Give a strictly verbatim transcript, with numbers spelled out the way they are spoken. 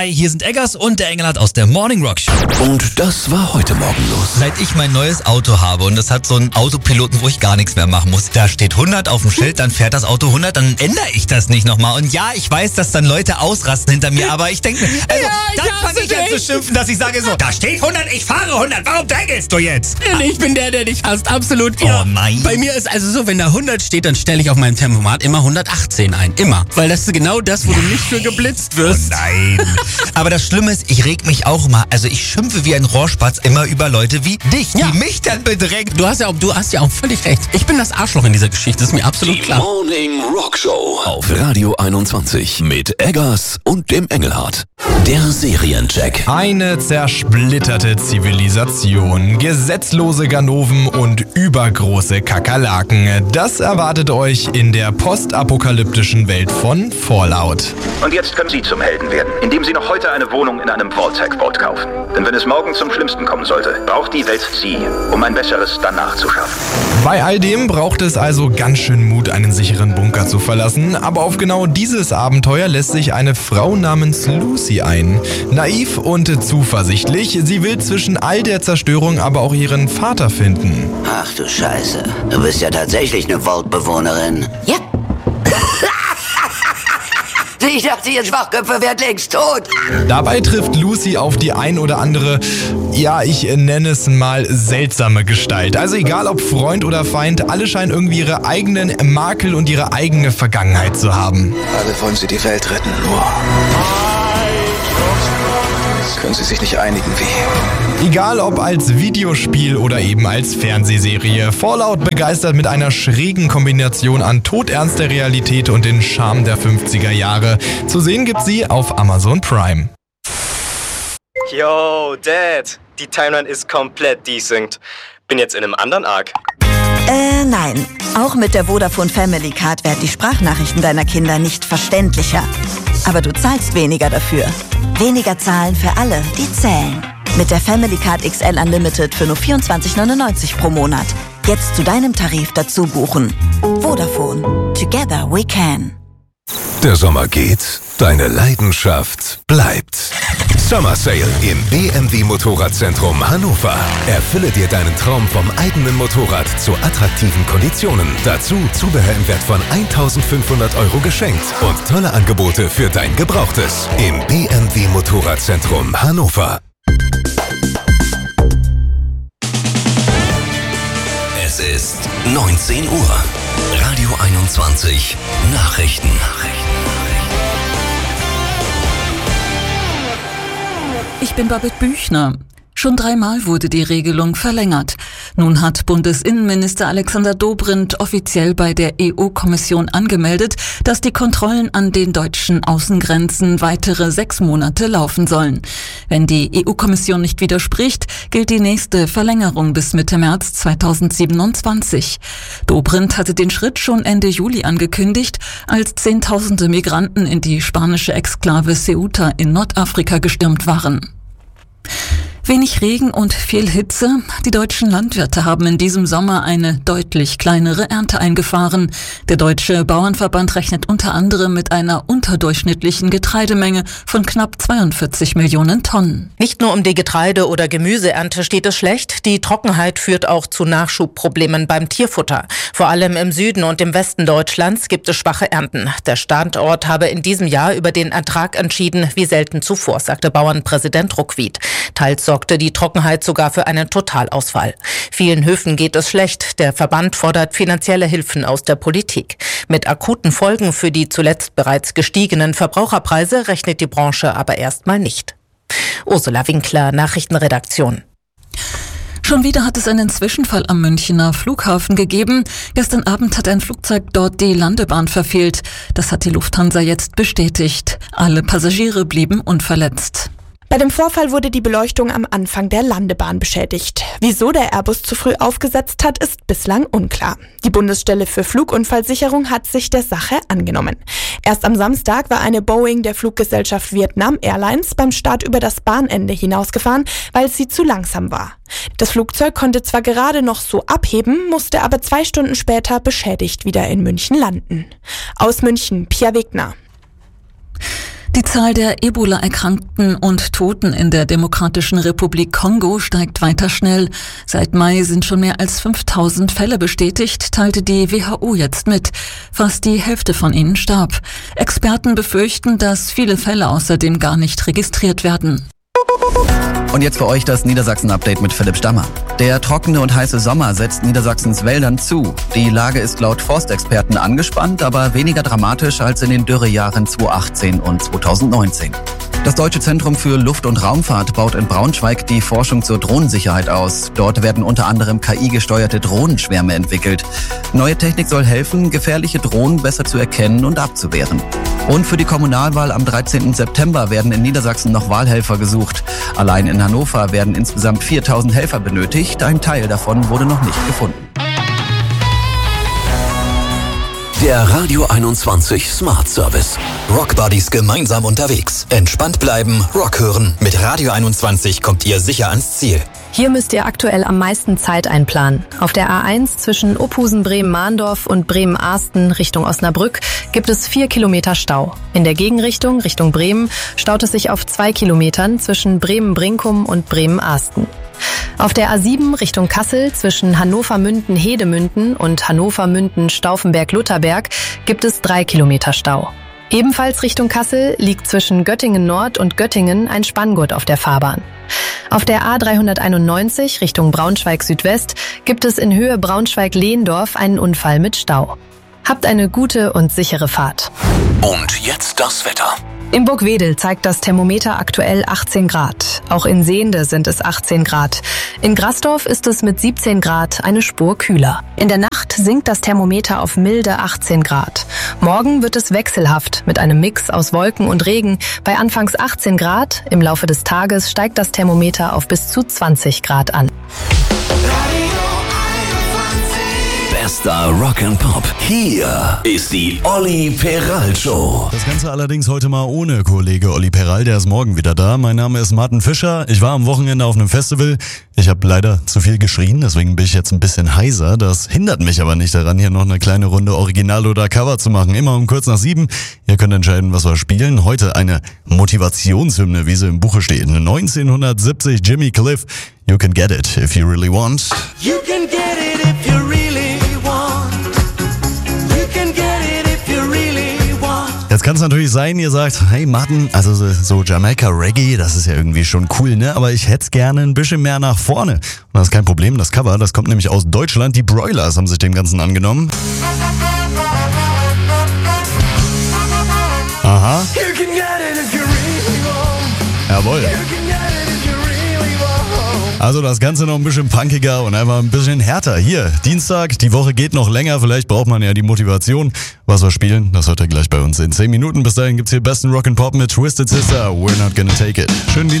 Hi, hier sind Eggers und der Engelhardt aus der Morning Rock Show. Und das war heute Morgen los. Seit ich mein neues Auto habe und das hat so einen Autopiloten, wo ich gar nichts mehr machen muss. Da steht hundert auf dem Schild, dann fährt das Auto hundert, dann ändere ich das nicht nochmal. Und ja, ich weiß, dass dann Leute ausrasten hinter mir, aber ich denke, also, ja, dann fange ich an zu schimpfen, dass ich sage so, da steht hundert, ich fahre hundert, warum drängelst du jetzt? Ich bin der, der dich hasst, absolut. Oh Ja. nein. Bei mir ist also so, wenn da hundert steht, dann stelle ich auf meinem Tempomat immer hundertachtzehn ein. Immer. Weil das ist genau das, wo du nicht für geblitzt wirst. Oh nein. Aber das Schlimme ist, ich reg mich auch immer, also ich schimpfe wie ein Rohrspatz immer über Leute wie dich, Ja. die mich dann bedrängen. Du hast ja auch, du hast ja auch völlig recht. Ich bin das Arschloch in dieser Geschichte, das ist mir absolut Die klar. Morning Rock Show auf Radio einundzwanzig mit Eggers und dem Engelhardt. Der Seriencheck. Eine zersplitterte Zivilisation, gesetzlose Ganoven und übergroße Kakerlaken. Das erwartet euch in der postapokalyptischen Welt von Fallout. Und jetzt können Sie zum Helden werden, indem Sie noch heute eine Wohnung in einem Vault-Tech-Vault kaufen. Denn wenn es morgen zum Schlimmsten kommen sollte, braucht die Welt Sie, um ein besseres danach zu schaffen. Bei all dem braucht es also ganz schön Mut, einen sicheren Bunker zu verlassen. Aber auf genau dieses Abenteuer lässt sich eine Frau namens Lucy ein. Naiv und zuversichtlich, sie will zwischen all der Zerstörung aber auch ihren Vater finden. Ach du Scheiße, du bist ja tatsächlich eine Vault-Bewohnerin. Ja. Ich dachte, ihr Schwachköpfe wärt längst tot. Dabei trifft Lucy auf die ein oder andere, ja, ich nenne es mal seltsame Gestalt. Also egal ob Freund oder Feind, alle scheinen irgendwie ihre eigenen Makel und ihre eigene Vergangenheit zu haben. Alle wollen sie die Welt retten, nur können sie sich nicht einigen, wie? Egal ob als Videospiel oder eben als Fernsehserie, Fallout begeistert mit einer schrägen Kombination an todernster Realität und den Charme der fünfziger Jahre. Zu sehen gibt's sie auf Amazon Prime. Yo, Dad, die Timeline ist komplett desynced. Bin jetzt in einem anderen Arc. Äh, nein. Auch mit der Vodafone Family Card werden die Sprachnachrichten deiner Kinder nicht verständlicher. Aber du zahlst weniger dafür. Weniger zahlen für alle, die zählen. Mit der Family Card X L Unlimited für nur vierundzwanzig neunundneunzig pro Monat. Jetzt zu deinem Tarif dazu buchen. Vodafone. Together we can. Der Sommer geht, deine Leidenschaft bleibt. Summer Sale im B M W Motorradzentrum Hannover. Erfülle dir deinen Traum vom eigenen Motorrad zu attraktiven Konditionen. Dazu Zubehör im Wert von eintausendfünfhundert Euro geschenkt und tolle Angebote für dein Gebrauchtes im B M W Motorradzentrum Hannover. Es ist neunzehn Uhr. Radio einundzwanzig Nachrichten. Ich bin Babette Büchner. Schon dreimal wurde die Regelung verlängert. Nun hat Bundesinnenminister Alexander Dobrindt offiziell bei der E U-Kommission angemeldet, dass die Kontrollen an den deutschen Außengrenzen weitere sechs Monate laufen sollen. Wenn die E U-Kommission nicht widerspricht, gilt die nächste Verlängerung bis Mitte März zweitausendsiebenundzwanzig. Dobrindt hatte den Schritt schon Ende Juli angekündigt, als Zehntausende Migranten in die spanische Exklave Ceuta in Nordafrika gestürmt waren. Wenig Regen und viel Hitze. Die deutschen Landwirte haben in diesem Sommer eine deutlich kleinere Ernte eingefahren. Der Deutsche Bauernverband rechnet unter anderem mit einer unterdurchschnittlichen Getreidemenge von knapp zweiundvierzig Millionen Tonnen. Nicht nur um die Getreide- oder Gemüseernte steht es schlecht. Die Trockenheit führt auch zu Nachschubproblemen beim Tierfutter. Vor allem im Süden und im Westen Deutschlands gibt es schwache Ernten. Der Standort habe in diesem Jahr über den Ertrag entschieden, wie selten zuvor, sagte Bauernpräsident Ruckwied. Teils sorgte die Trockenheit sogar für einen Totalausfall. Vielen Höfen geht es schlecht. Der Verband fordert finanzielle Hilfen aus der Politik. Mit akuten Folgen für die zuletzt bereits gestiegenen Verbraucherpreise rechnet die Branche aber erstmal nicht. Ursula Winkler, Nachrichtenredaktion. Schon wieder hat es einen Zwischenfall am Münchner Flughafen gegeben. Gestern Abend hat ein Flugzeug dort die Landebahn verfehlt. Das hat die Lufthansa jetzt bestätigt. Alle Passagiere blieben unverletzt. Bei dem Vorfall wurde die Beleuchtung am Anfang der Landebahn beschädigt. Wieso der Airbus zu früh aufgesetzt hat, ist bislang unklar. Die Bundesstelle für Flugunfallsicherung hat sich der Sache angenommen. Erst am Samstag war eine Boeing der Fluggesellschaft Vietnam Airlines beim Start über das Bahnende hinausgefahren, weil sie zu langsam war. Das Flugzeug konnte zwar gerade noch so abheben, musste aber zwei Stunden später beschädigt wieder in München landen. Aus München, Pia Wegner. Die Zahl der Ebola-Erkrankten und Toten in der Demokratischen Republik Kongo steigt weiter schnell. Seit Mai sind schon mehr als fünftausend Fälle bestätigt, teilte die W H O jetzt mit. Fast die Hälfte von ihnen starb. Experten befürchten, dass viele Fälle außerdem gar nicht registriert werden. Und jetzt für euch das Niedersachsen-Update mit Philipp Stammer. Der trockene und heiße Sommer setzt Niedersachsens Wäldern zu. Die Lage ist laut Forstexperten angespannt, aber weniger dramatisch als in den Dürrejahren zweitausendachtzehn und zweitausendneunzehn. Das Deutsche Zentrum für Luft- und Raumfahrt baut in Braunschweig die Forschung zur Drohnensicherheit aus. Dort werden unter anderem K I-gesteuerte Drohnenschwärme entwickelt. Neue Technik soll helfen, gefährliche Drohnen besser zu erkennen und abzuwehren. Und für die Kommunalwahl am dreizehnten September werden in Niedersachsen noch Wahlhelfer gesucht. Allein in Hannover werden insgesamt viertausend Helfer benötigt. Ein Teil davon wurde noch nicht gefunden. Der Radio einundzwanzig Smart Service. Rockbuddies gemeinsam unterwegs. Entspannt bleiben, Rock hören. Mit Radio einundzwanzig kommt ihr sicher ans Ziel. Hier müsst ihr aktuell am meisten Zeit einplanen. Auf der A eins zwischen Ophusen, Bremen-Mahndorf und Bremen-Ahsten Richtung Osnabrück gibt es vier Kilometer Stau. In der Gegenrichtung Richtung Bremen staut es sich auf zwei Kilometern zwischen Bremen-Brinkum und Bremen-Ahsten. Auf der A sieben Richtung Kassel zwischen Hannover-Münden-Hedemünden und Hannover-Münden-Stauffenberg-Lutherberg gibt es drei Kilometer Stau. Ebenfalls Richtung Kassel liegt zwischen Göttingen Nord und Göttingen ein Spanngurt auf der Fahrbahn. Auf der A dreihunderteinundneunzig Richtung Braunschweig Südwest gibt es in Höhe Braunschweig-Lehndorf einen Unfall mit Stau. Habt eine gute und sichere Fahrt. Und jetzt das Wetter. In Burgwedel zeigt das Thermometer aktuell achtzehn Grad. Auch in Sehnde sind es achtzehn Grad. In Grasdorf ist es mit siebzehn Grad eine Spur kühler. In der Nacht sinkt das Thermometer auf milde achtzehn Grad. Morgen wird es wechselhaft mit einem Mix aus Wolken und Regen. Bei anfangs achtzehn Grad, im Laufe des Tages steigt das Thermometer auf bis zu zwanzig Grad an. Bester Rock'n'Pop. Hier ist die Olli Peral Show. Das Ganze allerdings heute mal ohne Kollege Olli Peral, der ist morgen wieder da. Mein Name ist Martin Fischer. Ich war am Wochenende auf einem Festival. Ich habe leider zu viel geschrien, deswegen bin ich jetzt ein bisschen heiser. Das hindert mich aber nicht daran, hier noch eine kleine Runde Original oder Cover zu machen. Immer um kurz nach sieben. Ihr könnt entscheiden, was wir spielen. Heute eine Motivationshymne, wie sie im Buche steht. neunzehnhundertsiebzig Jimmy Cliff. You can get it if you really want. You can get it if you really Jetzt kann es natürlich sein, ihr sagt, hey Martin, also so, so Jamaica Reggae, das ist ja irgendwie schon cool, ne? Aber ich hätte es gerne ein bisschen mehr nach vorne. Und das ist kein Problem, das Cover, das kommt nämlich aus Deutschland. Die Broilers haben sich dem Ganzen angenommen. Aha. Jawohl. Also das Ganze noch ein bisschen punkiger und einfach ein bisschen härter. Hier, Dienstag, die Woche geht noch länger, vielleicht braucht man ja die Motivation. Was wir spielen, das hört ihr gleich bei uns in zehn Minuten. Bis dahin gibt's hier besten Rock'n'Pop mit Twisted Sister, We're Not Gonna Take It. Schönen Dienstag.